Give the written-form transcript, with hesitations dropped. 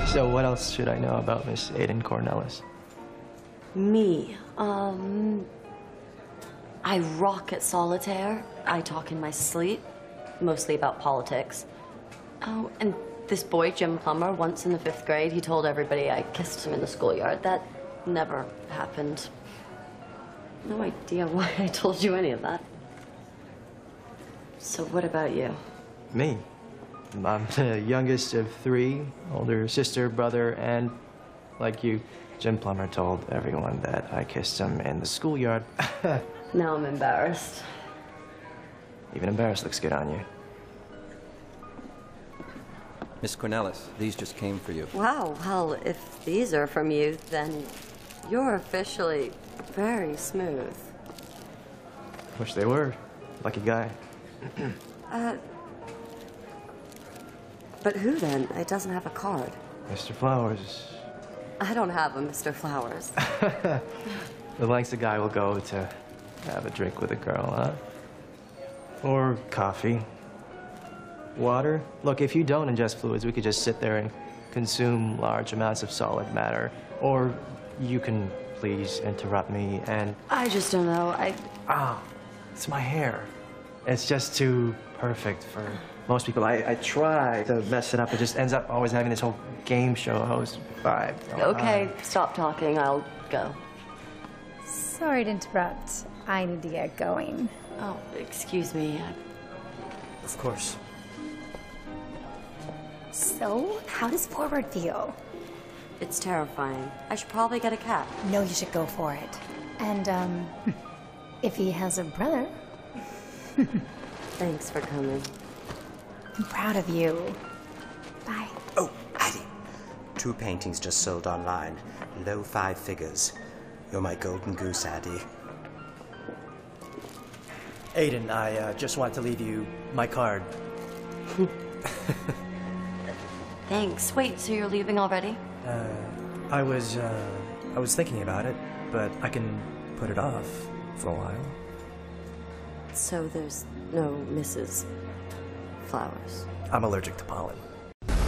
So what else should I know about Miss Aiden Cornelis? Me, I rock at solitaire. I talk in my sleep, mostly about politics. Oh, and this boy, Jim Plummer, once in the 5th grade, he told everybody I kissed him in the schoolyard. That never happened. No idea why I told you any of that. So what about you? Me? I'm the youngest of 3, older sister, brother, and like you, Jim Plummer told everyone that I kissed him in the schoolyard. Now I'm embarrassed. Even embarrassed looks good on you. Miss Cornelis, these just came for you. Wow, well, if these are from you, then you're officially very smooth. Wish they were. Lucky guy. But who then? It doesn't have a card. Mr. Flowers. I don't have a Mr. Flowers. The lengths a guy will go to have a drink with a girl, huh? Or coffee. Water? Look, if you don't ingest fluids, we could just sit there and consume large amounts of solid matter. Or you can please interrupt me and... I just don't know. Ah, it's my hair. It's just too perfect for most people. I try to mess it up. It just ends up always having this whole game show host vibe. Okay, stop talking. I'll go. Sorry to interrupt. I need to get going. Oh, excuse me. Of course. So, how does Forward feel? It's terrifying. I should probably get a cat. No, you should go for it. And, if he has a brother... Thanks for coming. I'm proud of you. Bye. Oh, Addie. 2 paintings just sold online. Low 5 figures. You're my golden goose, Addie. Aiden, I just want to leave you my card. Thanks. Wait, so you're leaving already? I was thinking about it, but I can put it off for a while. So there's no Mrs. Flowers. I'm allergic to pollen.